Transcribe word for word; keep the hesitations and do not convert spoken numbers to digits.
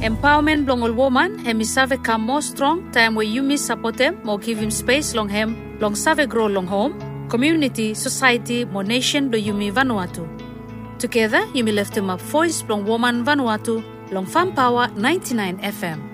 Empowerment blong ol woman, hemi save come more strong, time where you miss support them, more give him space long hem, long save grow long home, community, society, more nation do Yumi Vanuatu. Together, Yumi left him up voice long woman Vanuatu, long Farm Power ninety-nine F M.